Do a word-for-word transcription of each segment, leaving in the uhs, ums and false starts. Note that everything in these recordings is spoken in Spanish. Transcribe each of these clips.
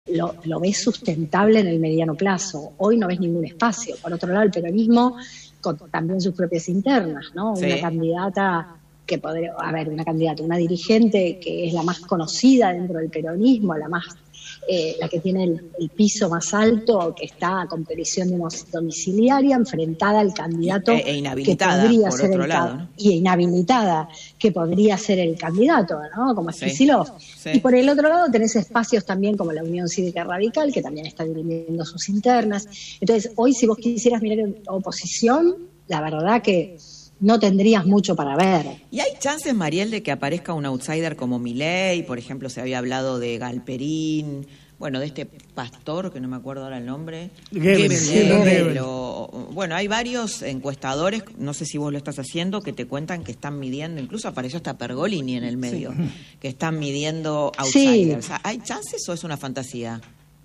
lo, lo ves sustentable en el mediano plazo. Hoy no ves ningún espacio. Por otro lado, el peronismo con también sus propias internas, ¿no? Sí. Una candidata que podría, a ver, una candidata, una dirigente que es la más conocida dentro del peronismo, la más Eh, la que tiene el, el piso más alto, que está con prisión domiciliaria, enfrentada al candidato e, e inhabilitada, que podría por ser otro el lado, ¿no? y inhabilitada, que podría ser el candidato, ¿no? Como es sí, Kicillof. Sí. Y por el otro lado tenés espacios también como la Unión Cívica Radical, que también está dirimiendo sus internas. Entonces, hoy si vos quisieras mirar en oposición, la verdad que no tendrías mucho para ver. ¿Y hay chances, Mariel, de que aparezca un outsider como Milei? Por ejemplo, se había hablado de Galperín, bueno, de este pastor, que no me acuerdo ahora el nombre. Gebel, Gebel, Gebel. o, bueno, hay varios encuestadores, no sé si vos lo estás haciendo, que te cuentan que están midiendo, incluso apareció hasta Pergolini en el medio, sí. que están midiendo outsiders. Sí. ¿Hay chances o es una fantasía?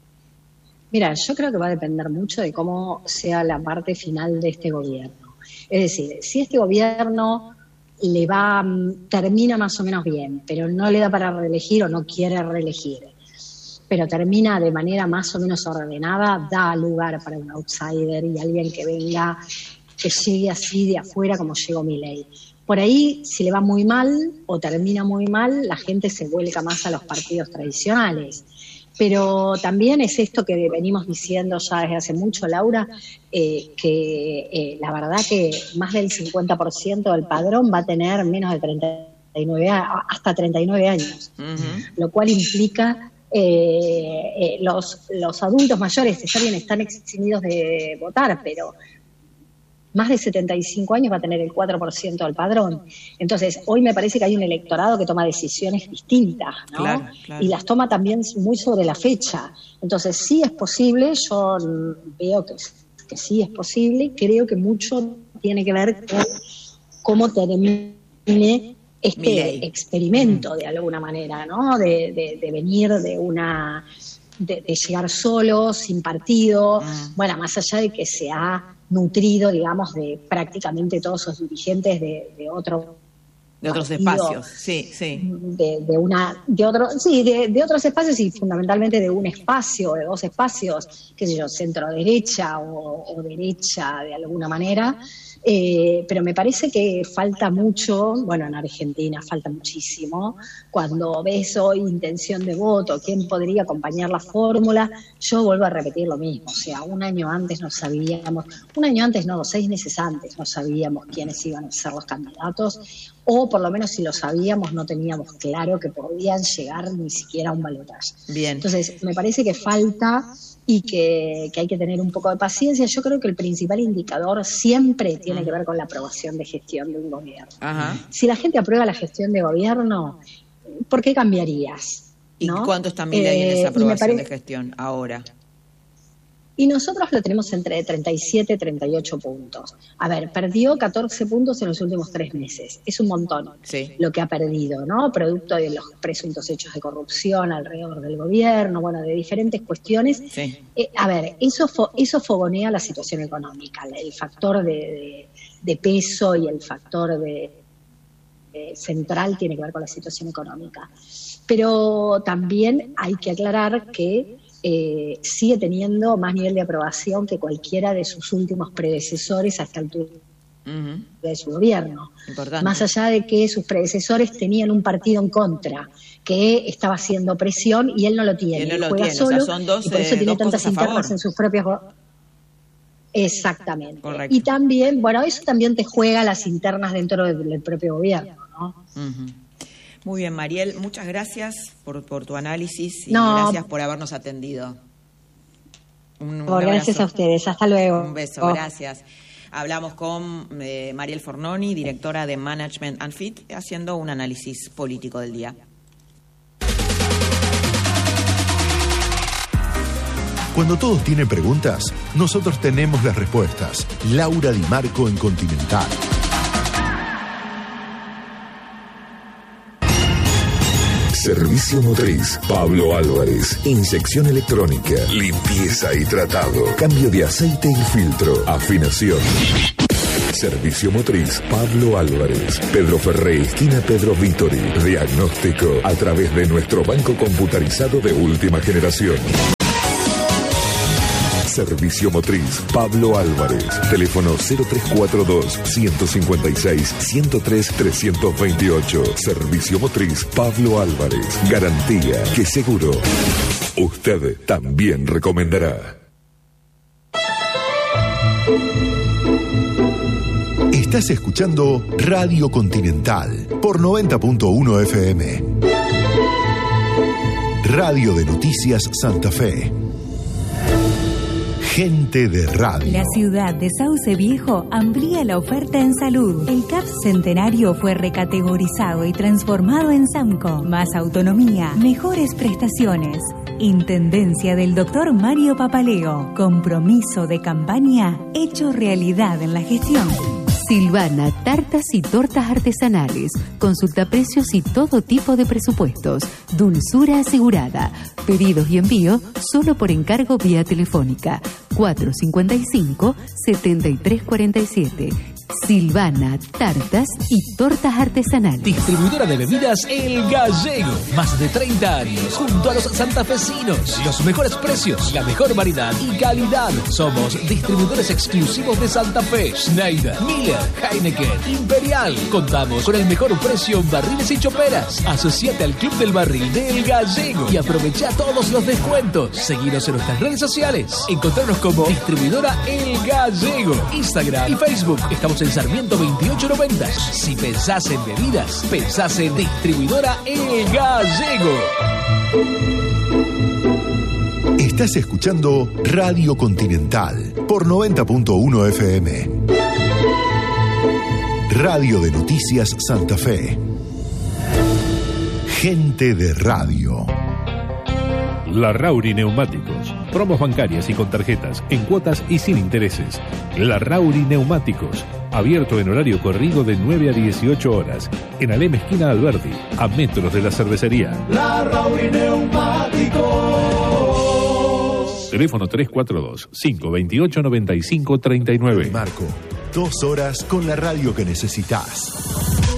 Mira, yo creo que va a depender mucho de cómo sea la parte final de este gobierno. Es decir, si este gobierno le va, termina más o menos bien, pero no le da para reelegir o no quiere reelegir, pero termina de manera más o menos ordenada, da lugar para un outsider y alguien que venga, que llegue así de afuera como llegó Milei. Por ahí, si le va muy mal o termina muy mal, la gente se vuelca más a los partidos tradicionales. Pero también es esto que venimos diciendo ya desde hace mucho, Laura, eh, que eh, la verdad que más del cincuenta por ciento del padrón va a tener menos de treinta y nueve, hasta treinta y nueve años, uh-huh. lo cual implica eh, eh, los, los adultos mayores, está bien, están eximidos de votar, pero más de setenta y cinco años va a tener el cuatro por ciento del padrón. Entonces, hoy me parece que hay un electorado que toma decisiones distintas, ¿no? Claro, claro. Y las toma también muy sobre la fecha. Entonces, sí es posible, yo veo que, que sí es posible, creo que mucho tiene que ver con cómo termine este Milei. experimento, de alguna manera, ¿no? De, de, de venir de una... De, de llegar solo, sin partido, ah. bueno, más allá de que se ha nutrido, digamos, de prácticamente todos sus dirigentes de, de otro de otros partido, espacios, sí, sí, de, de una, de otro, sí, de, de otros espacios y fundamentalmente de un espacio, de dos espacios, qué sé yo, centro derecha o, o derecha de alguna manera. Eh, pero me parece que falta mucho, bueno, en Argentina falta muchísimo, cuando ves hoy intención de voto, quién podría acompañar la fórmula, yo vuelvo a repetir lo mismo, o sea, un año antes no sabíamos, un año antes no, seis meses antes no sabíamos quiénes iban a ser los candidatos, o por lo menos si lo sabíamos no teníamos claro que podían llegar ni siquiera a un balotaje. Bien. Entonces, me parece que falta... y que, que hay que tener un poco de paciencia. Yo creo que el principal indicador siempre tiene que ver con la aprobación de gestión de un gobierno. Ajá. Si la gente aprueba la gestión de gobierno, ¿por qué cambiarías? ¿No? ¿Y cuánto está Milei eh, en esa aprobación pare... de gestión ahora? Y nosotros lo tenemos entre treinta y siete y treinta y ocho puntos. A ver, perdió catorce puntos en los últimos tres meses. Es un montón sí. lo que ha perdido, ¿no? Producto de los presuntos hechos de corrupción alrededor del gobierno, bueno, de diferentes cuestiones. Sí. Eh, a ver, eso, fo- eso fogonea la situación económica, el factor de, de, de peso y el factor de, de central tiene que ver con la situación económica. Pero también hay que aclarar que Eh, sigue teniendo más nivel de aprobación que cualquiera de sus últimos predecesores a esta altura uh-huh. de su gobierno. Importante. Más allá de que sus predecesores tenían un partido en contra que estaba haciendo presión y él no lo tiene. Él no él lo juega tiene, solo, o sea, son dos, y por eso eh, tiene dos tantas cosas a internas favor. en sus propias... Exactamente. Correcto. Y también, bueno, eso también te juega las internas dentro del, del propio gobierno, ¿no? Uh-huh. Muy bien, Mariel, muchas gracias por, por tu análisis y no. gracias por habernos atendido. Un, un gracias a ustedes, hasta luego. Un beso, oh. gracias. Hablamos con eh, Mariel Fornoni, directora de Management and Fit, haciendo un análisis político del día. Cuando todos tienen preguntas, nosotros tenemos las respuestas. Laura Di Marco en Continental. Servicio motriz, Pablo Álvarez. Inyección electrónica, limpieza y tratado. Cambio de aceite y filtro. Afinación. Servicio Motriz Pablo Álvarez. Pedro Ferré, esquina Pedro Vítori. Diagnóstico a través de nuestro banco computarizado de última generación. Servicio Motriz Pablo Álvarez. Teléfono cero tres cuatro dos, uno cinco seis, uno cero tres, tres dos ocho. Servicio Motriz Pablo Álvarez. Garantía que seguro usted también recomendará. Estás escuchando Radio Continental por noventa punto uno F M. Radio de Noticias Santa Fe. Gente de radio. La ciudad de Sauce Viejo amplía la oferta en salud. El C A P Centenario fue recategorizado y transformado en SAMCO. Más autonomía, mejores prestaciones. Intendencia del doctor Mario Papaleo. Compromiso de campaña hecho realidad en la gestión. Silvana, tartas y tortas artesanales. Consulta precios y todo tipo de presupuestos. Dulzura asegurada. Pedidos y envío solo por encargo vía telefónica. cuatro cinco cinco, siete tres cuatro siete. Silvana, tartas y tortas artesanales. Distribuidora de bebidas El Gallego. Más de treinta años junto a los santafesinos. Los mejores precios, la mejor variedad y calidad. Somos distribuidores exclusivos de Santa Fe. Schneider, Miller, Heineken, Imperial. Contamos con el mejor precio en barriles y choperas. Asociate al Club del Barril de El Gallego y aprovecha todos los descuentos. Seguinos en nuestras redes sociales. Encontrarnos como Distribuidora El Gallego. Instagram y Facebook. Estamos en Sarmiento veintiocho noventa. Si pensás en bebidas, pensás en Distribuidora El Gallego. Estás escuchando Radio Continental por noventa punto uno F M. Radio de Noticias Santa Fe. Gente de radio. Larrauri Neumáticos. Promos bancarias y con tarjetas, en cuotas y sin intereses. Larrauri Neumáticos. Abierto en horario corrido de nueve a dieciocho horas. En Alem esquina Alberdi, a metros de la cervecería. Larrauri Neumáticos. Teléfono tres cuatro dos, cinco dos ocho, nueve cinco tres nueve. Marco, dos horas con la radio que necesitas.